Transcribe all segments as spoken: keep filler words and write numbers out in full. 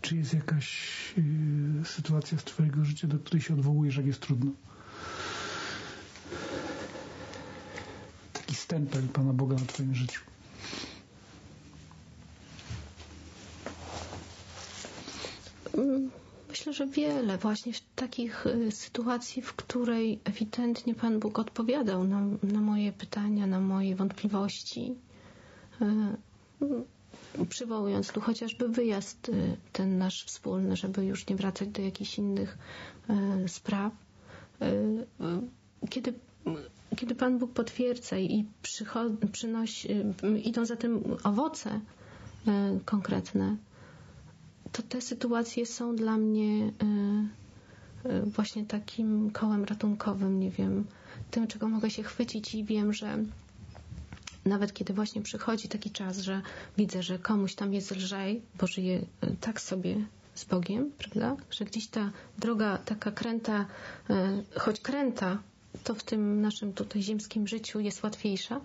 czy jest jakaś y, sytuacja z twojego życia, do której się odwołujesz, jak jest trudno? Taki stempel Pana Boga na twoim życiu. Myślę, że wiele właśnie takich sytuacji, w której ewidentnie Pan Bóg odpowiadał na, na moje pytania, na moje wątpliwości. Przywołując tu chociażby wyjazd ten nasz wspólny, żeby już nie wracać do jakichś innych spraw. Kiedy, kiedy Pan Bóg potwierdza i przycho- przynosi, idą za tym owoce konkretne, to te sytuacje są dla mnie właśnie takim kołem ratunkowym, nie wiem, tym, czego mogę się chwycić i wiem, że nawet kiedy właśnie przychodzi taki czas, że widzę, że komuś tam jest lżej, bo żyje tak sobie z Bogiem, prawda? Że gdzieś ta droga taka kręta, choć kręta, to w tym naszym tutaj ziemskim życiu jest łatwiejsza,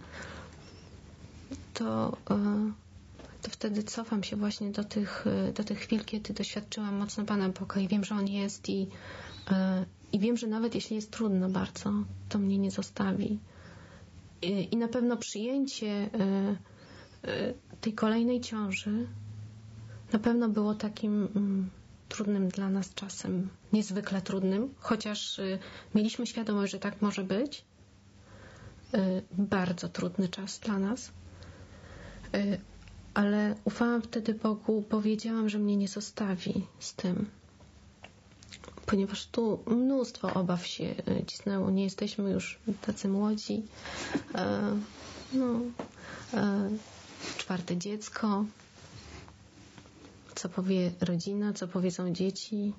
to, to wtedy cofam się właśnie do tych, do tych chwil, kiedy doświadczyłam mocno Pana Boga i wiem, że On jest i, i wiem, że nawet jeśli jest trudno bardzo, to mnie nie zostawi. I na pewno przyjęcie tej kolejnej ciąży na pewno było takim trudnym dla nas czasem, niezwykle trudnym, chociaż mieliśmy świadomość, że tak może być. Bardzo trudny czas dla nas. Ale ufałam wtedy Bogu, bo wiedziałam, że mnie nie zostawi z tym. Ponieważ tu mnóstwo obaw się cisnęło. Nie jesteśmy już tacy młodzi. E, no, e, czwarte dziecko. Co powie rodzina, co powiedzą dzieci.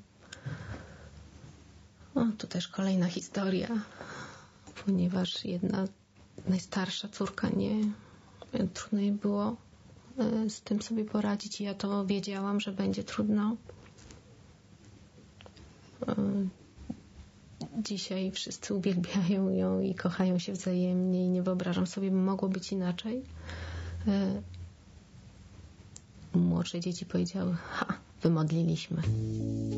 O, tu też kolejna historia. Ponieważ jedna najstarsza córka nie... Trudno jej było z tym sobie poradzić i ja to wiedziałam, że będzie trudno. Dzisiaj wszyscy uwielbiają ją i kochają się wzajemnie i nie wyobrażam sobie, by mogło być inaczej. Młodsze dzieci powiedziały: ha, wymodliliśmy.